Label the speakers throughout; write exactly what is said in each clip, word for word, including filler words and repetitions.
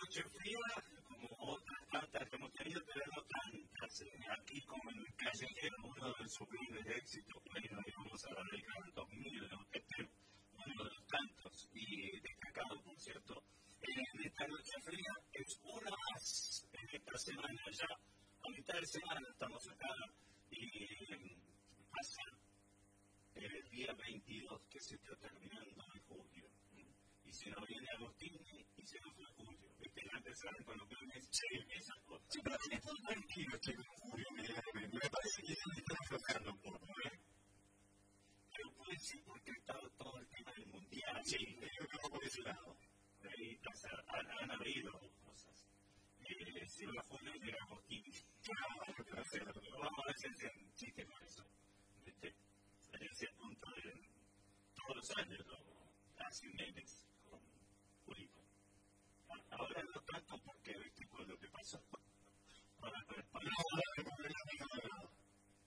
Speaker 1: noche fría, como otras tantas que hemos tenido, pero no tantas. Eh, aquí, como en el callejero, uno de sus grandes éxitos, por ahí nos íbamos a la década del dos mil, ¿no? Este, uno de los tantos y destacado, por cierto, en esta noche fría, es una más en esta semana ya. A mitad de semana estamos acá y pasa el día veintidós, que se está terminando de julio. Y si no viene Agustín, y se nos fue julio. ¿Viste? Antes saben con los planes, sí, esas cosas. Sí, pero es todo tranquilo, che, con julio. Me, me parece que se están aflojando un poco, ¿eh? Pero puede ser porque está todo el tema del mundial. Sí, yo creo por ese lado. Ahí pasa, han, han habido cosas. Eh, si no fue de Agustín, claro, claro, vamos a hacer un chiste con eso. ¿Viste? En ese punto de todos los años, ¿no? Hacen memes con Julito. Ahora no tanto porque, ¿viste? Con lo que pasó. Para, para, para. No, no, no, no, no.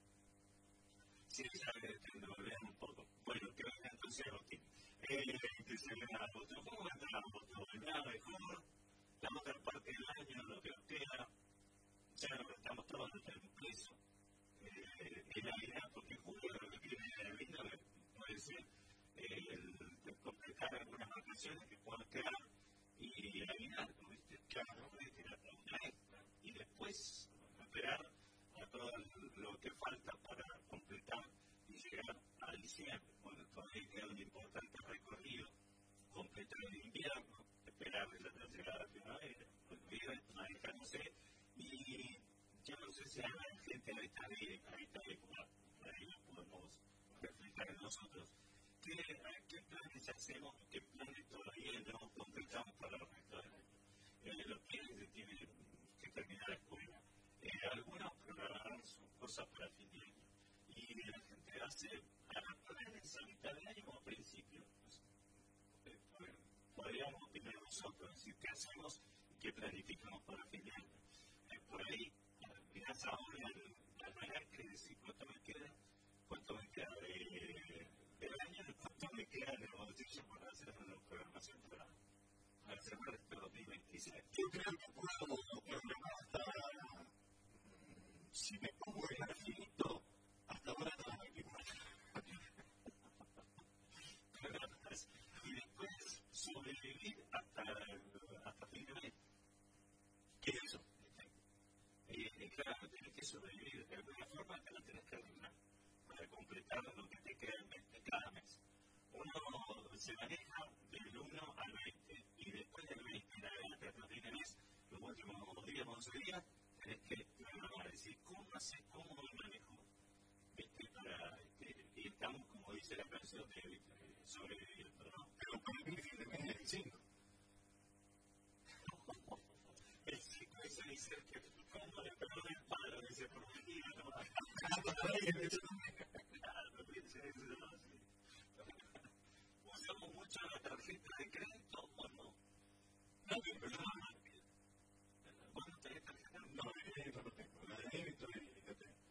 Speaker 1: Sí, ya te lo vean un poco. Bueno, que venga entonces Agustín. Eh, que se vea otro juego, entra otro, nada mejor. La otra parte del año, lo que nos queda, ya nos estamos todos en un peso. Eh, en Navidad, porque julio lo que viene en la vida puede ser el de completar algunas vacaciones que puedan quedar y eliminar, ¿no? ¿Viste? Claro, puede tirar una extra y después esperar a todo lo que falta para completar y llegar a diciembre. Bueno, todavía queda un importante recorrido, completar el invierno, esperar la llegada de la primavera, olvidar, manejándose y yo no sé si a la gente a esta época, ahí lo podemos reflejar en nosotros. ¿Qué, ¿Qué planes hacemos? ¿Qué planes todavía no completamos para el resto del año? Eh, los planes tienen que terminar la escuela. Eh, algunos programarán sus cosas para el fin de año. Y la gente hace, hará planes a mitad de año o a principio. Pues, eh, podríamos opinar nosotros, decir qué hacemos y qué planificamos para el fin de año. Eh, por ahí, mirás ahora el almanaque, decir cuánto me queda, cuánto me queda de. El año de cuánto me queda en el bolsillo para hacer una programación para, para cerrar este dos mil veintiséis. Yo creo que puedo programar hasta, si me pongo en infinito, hasta ahora hasta la veinticuatro. Y después sobrevivir hasta, hasta fin de mes. ¿Qué es eso? Eh, claro, tienes que sobrevivir de alguna forma, te lo tienes que arreglar para completar lo que te queda en cada mes. Uno se maneja del uno al veinte y después del veinte en adelante hasta fin de mes, los últimos días, once días, tenés que programar, decir, ¿cómo haces, cómo me manejo? ¿Viste? Para, este, y estamos, como dice la canción, de, sobreviviendo, ¿no? Pero para mí fin de mes es el cinco. El cinco es el ser que como le pegó el palo, dice, por mi vida, ¿no? Claro, dice eso, así. ¿Usamos mucho la tarjeta de crédito o no? No, pero no, ¿vos no tenés tarjeta? No, de débito no tengo. La de débito y no tengo.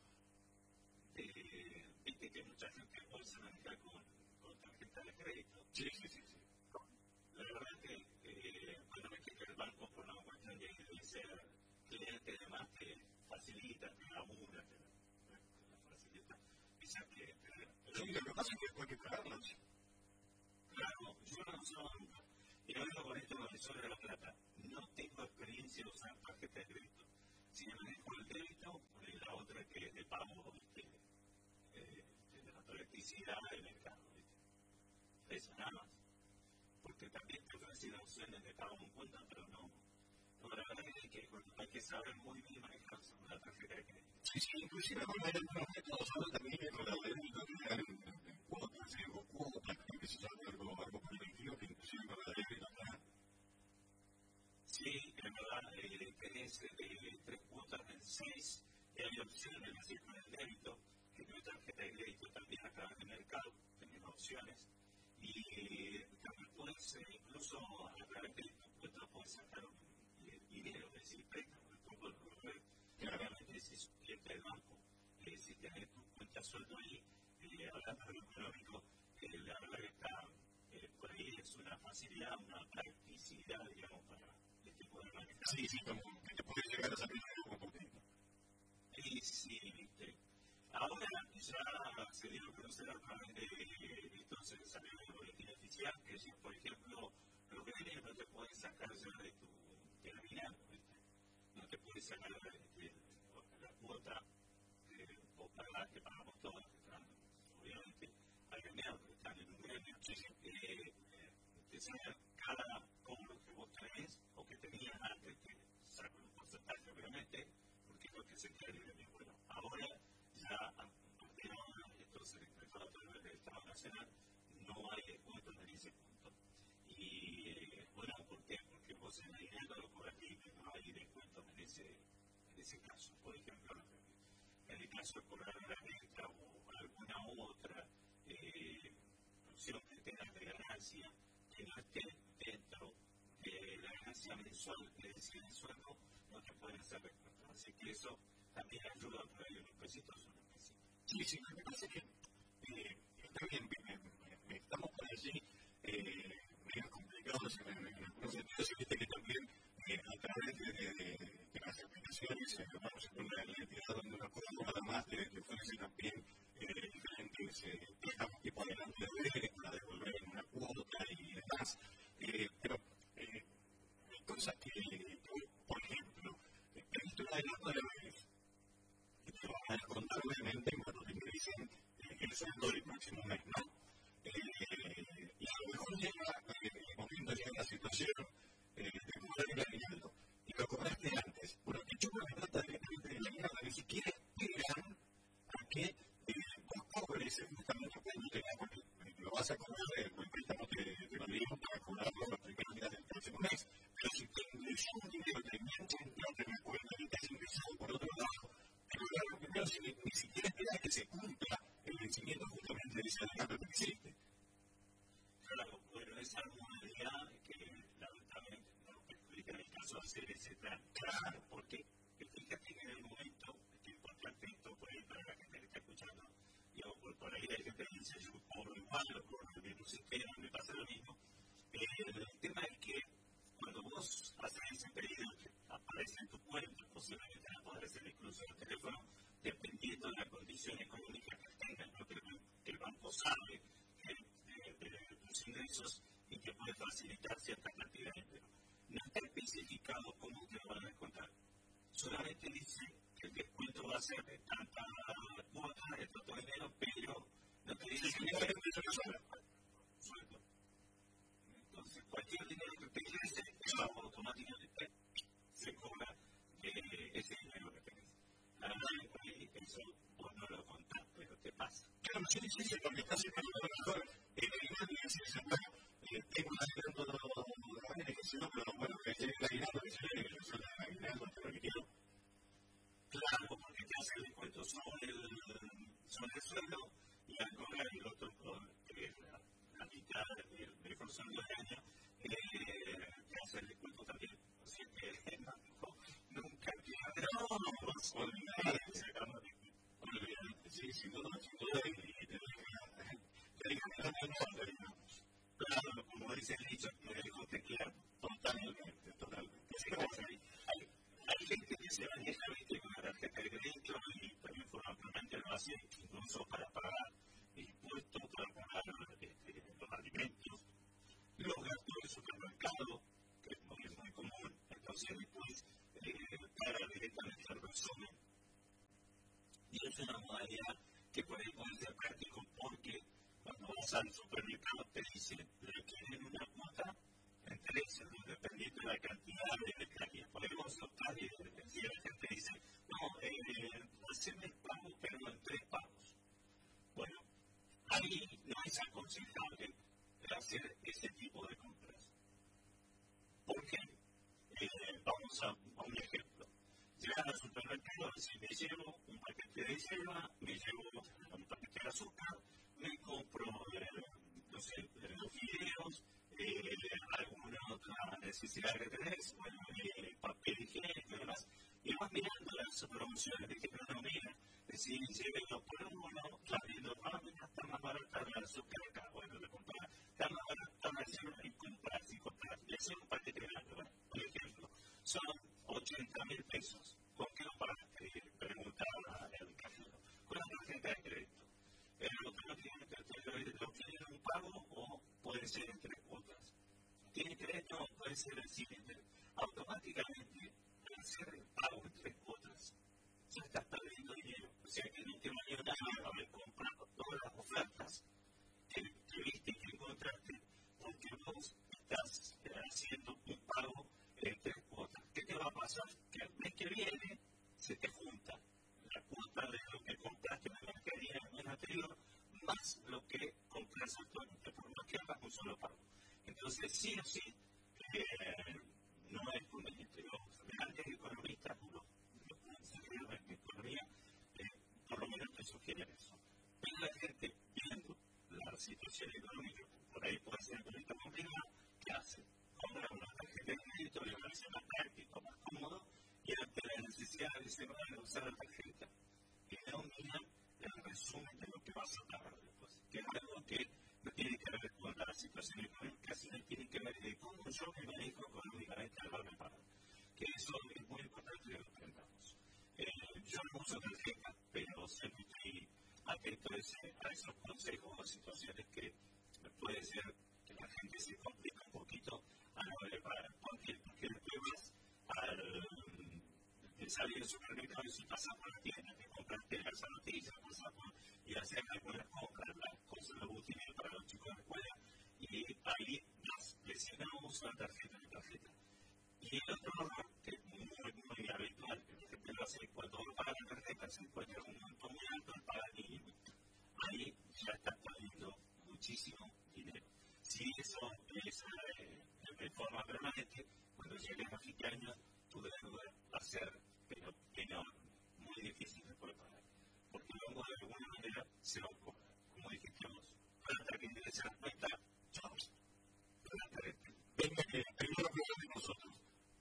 Speaker 1: Viste que mucha gente hoy se maneja con, con tarjeta de crédito. Sí, sí, sí, sí. La verdad es que, eh, bueno, es que el banco por una cuestión de, de ser cliente, además te facilita, te labura, te, te la facilita. Esa que, que, sí, lo que pasa es que después hay que pagarlos. Claro, yo no uso nunca. Y ahora con esto de sobre la plata, no tengo experiencia de usar tarjeta de crédito. Si me manejo el débito, la otra que es de pago, ¿viste? Eh, de la electricidad del mercado, ¿viste? Eso nada más. Porque también te ofrecen opciones de pago en cuenta, pero no. No, la verdad es que bueno, hay que saber muy bien manejarse con la tarjeta de crédito. Sí, sí, inclusive con el métodos ahora también con la débito que dan en cuotas, o cuotas, que se llama algo, algo preventivo, que inclusive con la débito acá. Sí, en verdad, eh, tenés eh, tres cuotas en seis, y hay opciones, así con el débito, que no es tarjeta de crédito también acá en el mercado, tenés opciones. Y también puedes, eh, incluso a través de tu cuenta, puedes sacar eh, dinero, es decir, préstamo, el poco de claramente si es cliente del banco, eh, si tenés tu cuenta sueldo ahí, eh, hablando de lo económico, eh, la verdad que está, eh, por ahí es una facilidad, una practicidad, digamos, para este poder
Speaker 2: Sí, sí, como que te puede llegar a salir un poquito.
Speaker 1: Y sí, viste. Ahora ya se dio a conocer a través de entonces salió el boletín oficial que ellos, por ejemplo, los gremios no te pueden sacar ya de tu terminal, ¿viste? No te pueden sacar de, de, de la cuota que vos pagás, que pagamos todos, que están obviamente agremiados, que están en un gremio.
Speaker 2: Sí, sí.
Speaker 1: Eh, eh, te sacan cada cobro que vos tenés o que tenías antes, que sacan un porcentaje, obviamente, porque es lo que se quiere el gremio. Bueno, ahora ya a partir de ahora, entonces, decretado a través del Estado Nacional, no hay descuentos en ese punto. Y eh, bueno, ¿por qué? Porque vos en el dinero lo cobras libre, no hay descuentos en ese, en ese caso. Por ejemplo, en el caso de cobrar la renta o alguna otra eh, opción que tengas de ganancia, que no esté dentro de la ganancia mensual, es decir, el sueldo, no te pueden hacer descuentos. Así que eso también ayuda a traer unos pesitos o unos pesitos.
Speaker 2: Sí, sí, me parece que eh, está bien, me, me, me, estamos por allí eh, medio complicados en, en, en algunos sentidos, y viste que también eh, a través de, de, de, de las aplicaciones, eh, vamos a poner la entidad donde uno puede nada más de, de ofrece también eh, diferentes eh, préstamos tipo adelante de deberes para devolver en una cuota y demás, eh, pero eh, hay cosas que, que, por ejemplo, eh, pediste un adelanto de deberes, que te van a descontar obviamente cuando te dicen eh, el sueldo del próximo mes, ¿no? Eh, y a lo mejor llega eh, el momento, llega la situación eh, de cobrar el aguinaldo y lo cobraste antes. Bueno, que chupan la plata directamente del aguinaldo, ni siquiera esperan a que eh, vos cobres justamente cuando tengas, porque lo vas a cobrar, eh, el préstamo te, te lo dieron para cobrarlo los primeros días del próximo mes, pero si te ingresó un dinero, te enganchan plata en la cuenta y te has ingresado por otro lado, pero claro, primero si ni, ni siquiera esperas que se cumpla el vencimiento justamente de ese adelanto que hiciste.
Speaker 1: Claro, bueno, esa modalidad que lamentablemente no perjudica en el caso de hacer ese plan.
Speaker 2: Claro,
Speaker 1: porque fíjate que en el momento, que es importante esto por ahí para la gente que está escuchando, digamos, por, por ahí hay gente que dice yo cobro igual, o cobro el mismo sistema, me pasa lo mismo. Eh, el tema es que cuando vos haces ese pedido que aparece en tu cuenta, posiblemente la podrás hacer incluso en el teléfono, dependiendo de la condición económica que tengas, ¿no? que, que el banco sabe que, de, de, de tus ingresos y que puede facilitar cierta cantidad de dinero. No está especificado cómo te lo van a descontar. Solamente dice que el descuento va a ser de tanta cuota, de tanto dinero, pero no te dice que es sueldo. Entonces, cualquier dinero que te ingrese, eso automáticamente se cobra de ese dinero que tenés. La verdad es que eso vos no lo contás, pero te pasa.
Speaker 2: Claro, sí, sí, sí, porque estás en el mejor en el aguinaldo y decís, bueno, eh, tengo un adelanto de beneficio, pero bueno, que llegue el aguinaldo, que llegue el sueldo del aguinaldo, que lo que quiero.
Speaker 1: Claro, porque te hace el descuento sobre el, sobre el sueldo y al cobrar el otro, que es la, la mitad del mejor sueldo del año, eh, te hace el descuento también. O sea que no, nunca pierde.
Speaker 2: No, olvidate, olvidate, sí, sin duda, sin duda, y te dejan la menor, digamos.
Speaker 1: Claro, como dice el dicho, me dejo teclear
Speaker 2: Totalmente, totalmente.
Speaker 1: Sí, hay, hay, hay gente que se maneja con la tarjeta de crédito y también formalmente lo hace incluso para pagar impuestos, para pagar este, los alimentos, los gastos del supermercado, que es muy, muy común. Entonces después eh, paga directamente el resumen. Y es una modalidad que puede, puede ser práctico porque cuando vas al supermercado te dicen requieren una cuota en tres, dependiendo de la cantidad de mezclajes. Podemos optar y si la gente dice, no, eh, haceme el pago pero en tres pagos. Bueno, ahí no es aconsejable hacer ese tipo de compras. ¿Por qué? Eh, vamos a, a un ejemplo. Llegar al supermercado y si me llevo un paquete de yerba, me llevo un paquete de azúcar, me compro, eh, no sé, los fideos, eh, alguna otra necesidad que tenés, bueno, eh, papel higiénico y demás, y vas mirando las promociones, de que no, mira, si lleve dos por uno, vas viendo, ah, mira, está más barata la azúcar acá, bueno, le compras, está más barata la yerba y compras y compras, y hacer un paquete grande, bueno, por ejemplo, son mil pesos. ¿Con qué lo pagaste? Preguntaba el cajero. Con la tarjeta de crédito. El otro lo tiene, lo tiene en un pago o puede ser en tres cuotas. Tiene crédito, puede ser el siguiente. Automáticamente, al hacer el pago en tres cuotas, ya estás perdiendo dinero. O sea que no te mañana haber comprado todas las ofertas que, que viste y que encontraste, porque vos estás eh, haciendo un pago en tres cuotas. ¿Qué te va a pasar? Que el mes que viene se te junta la cuota de lo que compraste en el mercadería el mes anterior, más lo que compras actualmente, por lo que hagas un solo pago. Entonces, sí o sí, eh, no es conveniente. Los grandes economistas, los, los consejeros de economía, eh, por lo menos te sugieren eso. Pero la gente, viendo la situación económica, por ahí puede ser un poquito complicado, ¿qué hace? Compra una tarjeta de crédito, le parece más práctico, más cómodo, y ante la necesidad de ese de usar la tarjeta, y no mira el resumen de lo que vas a pagar después, que es algo que no tiene que ver con la situación económica, sino tiene que ver de cómo yo me manejo económicamente al darme pago. Que eso es muy importante que lo aprendamos. Eh, yo no uso tarjeta, pero siempre estoy atento a, ese, a esos consejos o situaciones que puede ser que la gente se complica un poquito a la hora de pagar. ¿Por qué? Porque después vas al salir del supermercado y si pasas por la tienda, te compraste las zapatillas, pasas por y hacer algunas compras, las cosas, los útiles para los chicos de la escuela, y ahí vas, decís, no uso la tarjeta, la tarjeta. Y el otro error, que es muy, muy habitual, que la gente lo hace cuando uno paga la tarjeta, se encuentra un monto muy alto, el paga mínimo. Ahí ya estás perdiendo muchísimo dinero. Si eso es eh, de forma permanente, cuando llegues a fin de año, tu deuda va a ser pero enorme, muy difícil de poder pagar. Porque luego de alguna manera se va a cobrar. Como dijiste vos, plata que te se das cuenta, chao, plata de venga que primero que de nosotros.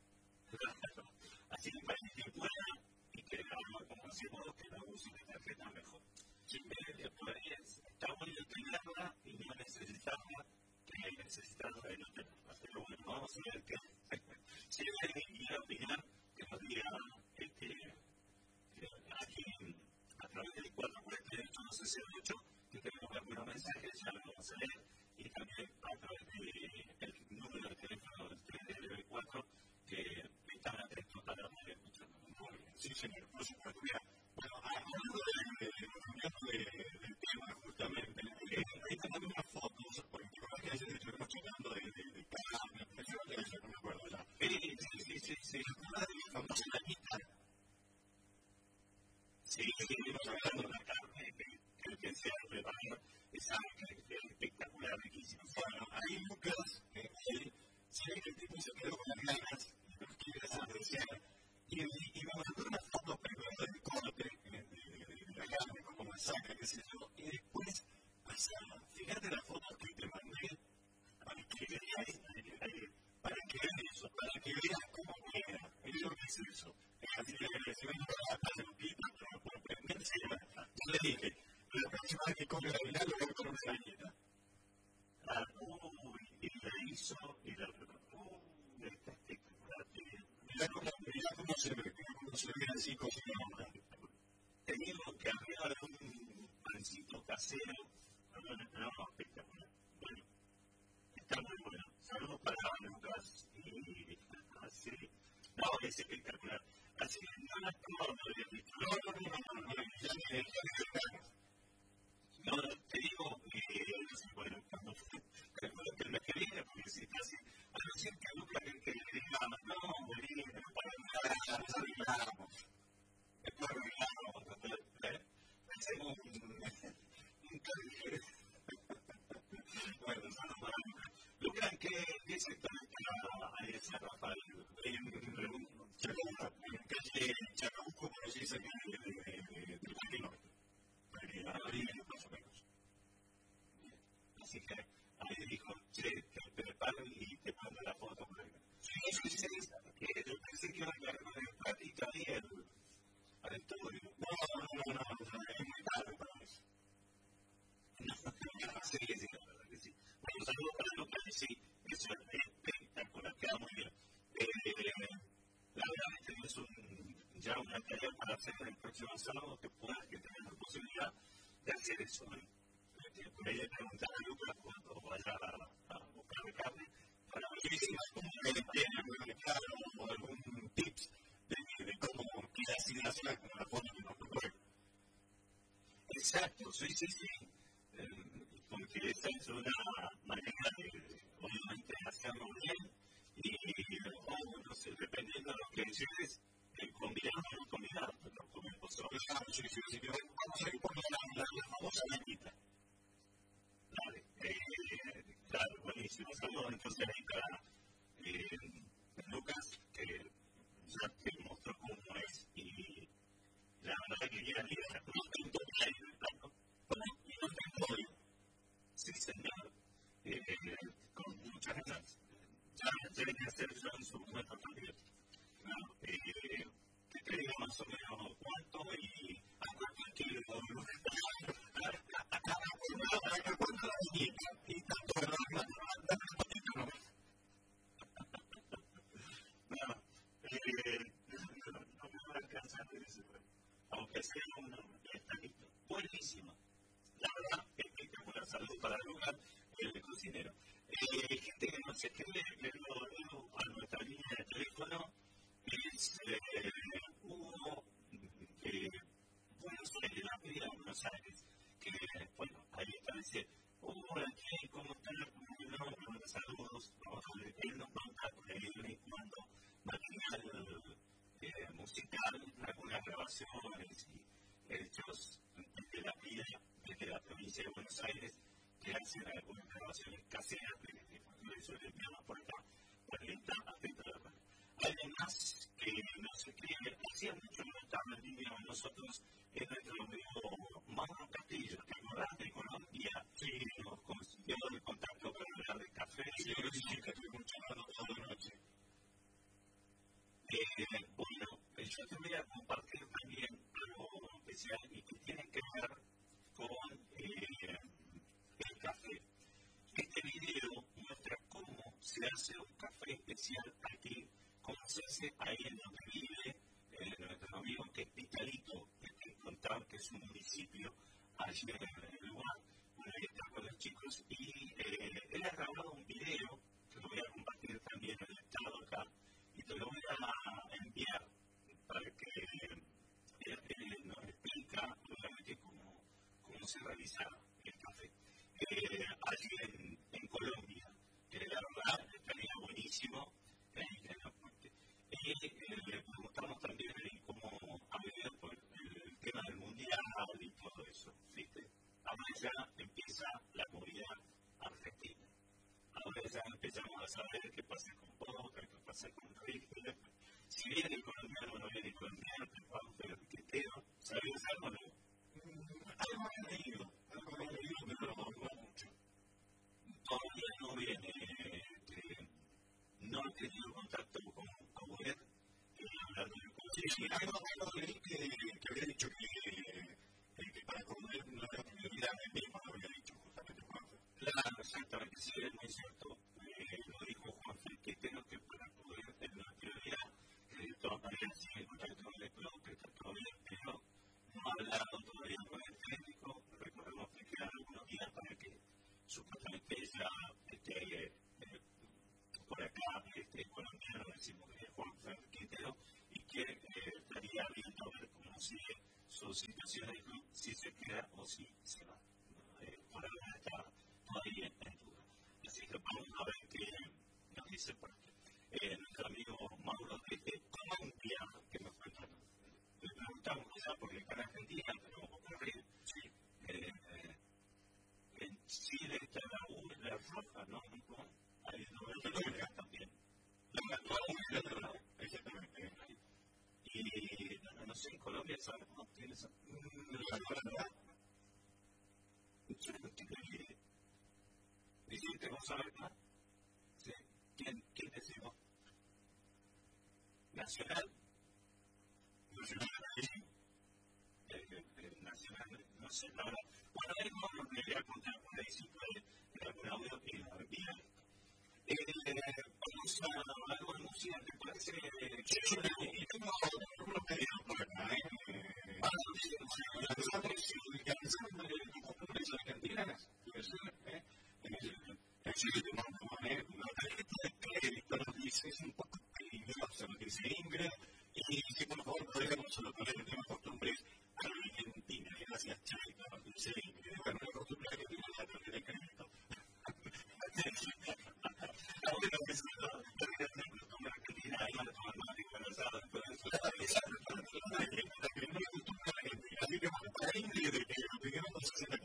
Speaker 1: Así que para que pueda y que hagamos como hacemos que no use la tarjeta mejor. Después está bueno tenerla y no necesitarla, que necesitarla de no tenerla. Pero bueno, vamos a ver qué. Si alguien quiere opinar, que nos diga este, aquí a través del cuatro cuatro ocho uno seis ocho, que tenemos algunos mensajes, ya lo vamos a leer, y también a través del número de teléfono del tres nueve cuatro, que están atentos para poder escucharnos. Muy bien, sí señor, por supuesto. Mira, bueno, hablando del tema justamente, ahí tenemos unas fotos, porque por que ayer estuvimos hablando de carne, yo no me acuerdo ya. Sí, sí, sí, sí, una de las famosas lanitas. Sí, estuvimos hablando de la carne, que el que sea preparado, esa que es espectacular, riquísima. Bueno, ahí Lucas, él, se ve que el tipo se quedó con las ganas, y nos quiere desapreciar, y me mandó una foto primero del corte, de la carne, como masacre, qué sé yo, y después, fíjate las fotos que te mandé, para que veas, para que veas eso, para que veas cómo queda. Es lo que es eso. Así que le decimos a la pelotita, pero por prenderse, yo le dije, la próxima vez que come la vida, lo voy a comer una galleta. Ah, uy, y la hizo, y la preparó, está espectacular. Mirá cómo se ve, cómo se ve así cocinado. Te digo que arriba de un pancito casero, no, no, espectacular. Bueno, está muy bueno. Saludos para Lucas y así. No, es espectacular. Así que no las probado, no había visto. No, no, no, no, no, ya me no, te digo que, bueno, cuando calculo que el mes que viene, porque si casi, a no ser que Lucas que le diga, no, Bolivia, para nada, nos arreglamos. Después arreglamos, hacemos un cambio. Bueno, no, no, no. Lucas, ¿qué sector está ahí en San Rafael? En calle Chacabuco, por allí cerca del Parque Norte. Ahí más o menos. Así que ahí dijo, che, te preparo y te mando la foto. Sí, sí, sí, yo pensé que iba a quedar con el platito ahí al estudio. No, no, no, no, es muy tarde para eso. Sí, sí, la verdad que sí. Bueno, saludos para Lucas y sí, eso es espectacular, queda muy bien. Eh, la verdad es que no es un hacer el próximo sábado que puedas, que tengas la posibilidad de hacer eso. ¿no? Por ahí le preguntar a Lucas cuando vaya a, a buscar de carne, para ver si tiene algún claro o algún tips de, de cómo queda así la zona como la foto que nos propone. Exacto, sí, sí, sí. Eh, porque esta es una manera de, obviamente, hacerlo bien y, oh, no sé, dependiendo de lo que decides, eh, combinar o no combinar, pero como el postor, sí, sí, sí, vamos a ir por la, la famosa maldita. Vale, eh, claro, buenísimo. Saludos entonces ahí para eh, Lucas, que ya te mostró cómo es y la verdad que queda bien. No tanto ahí en el plano, y no tanto hoy. Sí, señor. Eh, con muchas ganas. Ya tiene que hacer yo en su momento también. Claro, eh, que te diga más o menos cuánto y a cuánto kilo a cada una, a cuánto la dieta y tanto de la mano. Bueno, eh, no, no me va a alcanzar de ese, aunque sea una estadista buenísima. La verdad, espectacular. Salud para Lucas, el cocinero. Eh, gente que nos escribe, le lo a nuestra línea de teléfono, es eh, Hugo de Buenos Aires, la pedida de Buenos Aires, que, bueno, ahí está, dice, Hugo, aquí, ¿cómo está? No, no, saludos, él nos manda por ahí de vez en cuando material eh, musical, algunas grabaciones y hechos desde la vida, desde la provincia de Buenos Aires, que hacen algunas grabaciones caseras de, de folclore sureño por acá, por ahí está atento a la radio. Alguien más que nos escribe, hacía mucho que no estaba en línea con nosotros, es nuestro amigo Mauro Castillo, que acordás de Colombia, sí, nos consiguió el contacto para hablar de café, sí, yo sí, que estuvimos charlando toda la noche. Eh, bueno, yo te voy a compartir también algo especial y que tiene que ver con eh, el café. Este video muestra cómo se hace un café especial aquí, cómo se hace ahí en donde vive eh, nuestro amigo que es Pitalito, que te contaba que es un municipio allí en el lugar. Bueno, ahí está con los chicos y eh, él ha grabado un video que lo voy a compartir también en el estado acá y te lo voy a enviar para que él, él nos explica realmente cómo, cómo se realiza el café. Eh, allí en, en Colombia, que la verdad estaría buenísimo eh, que nos cuente. Y eh, le preguntamos también eh, cómo ha vivido por el tema del mundial y todo eso, ¿viste? Ahora ya empieza la movida argentina. Ahora ya empezamos a saber qué pasa con Boca, qué pasa con River. Si viene el colombiano o no viene el colombiano, vamos a ver el piqueteo. ¿Sabías algo? No? Algo he leído, algo he leído, pero no, no mucho. Todavía no viene, eh, no he tenido contacto con, con él, eh, hablando de cosas. Sí, sí, algo, algo leí que, que había dicho que, eh, que para comer no era prioridad, él mismo lo había dicho justamente Juanfe. Claro, exactamente, sí, es muy cierto. Eh, lo dijo Juanfe, que tengo que para poder tener una prioridad, que de todas maneras sigue en contacto con el club, que está todo bien, pero no ha hablado todavía con el técnico. Recordemos que quedan algunos días para que supuestamente ya esté eh, por acá este colombiano, decimos que es Juan Fernández Quintero, y que eh, estaría viendo a ver cómo sigue su situación del club, si se queda o si se va. Eh, por ahora está todavía en duda. Así que vamos a ver qué nos dice por aquí. Eh, nuestro amigo Mauro desde Colombia, que nos cuenta. Le preguntamos ya porque para Argentina, pero ocurre, sí. Eh, eh, en Chile está la U, la roja, ¿no? Ahí no veo que lo también. La U, la exactamente. Y no, no sé, en Colombia, ¿sabes cómo tiene esa? La verdad, yo no tengo ni idea. ¿Dice que vamos a ver más? Sí. ¿Quién, quién decimos? Nacional. Nacional, sí. Eh, eh, nacional, no sé, la verdad. Bueno, ahí no me voy a contar por ahí si puede en algún audio y lo envía. Eh, vamos a algo de música, ¿te parece? Sí, y tengo unos pedidos por acá, ¿eh?
Speaker 2: yo no puedo poner una tarjeta de crédito, lo que dice es un poco peligroso, lo que dice Ingrid, y si por favor podríamos solo poner el tema costumbres a la Argentina, gracias Chaita, lo que dice Ingrid, bueno, una costumbre que tiene la tarjeta de crédito. Ahora no es una costumbre argentina, hay una automática, ¿no sabes? Pero eso es la primera costumbre argentina, así que para Ingrid, de que lo primero que se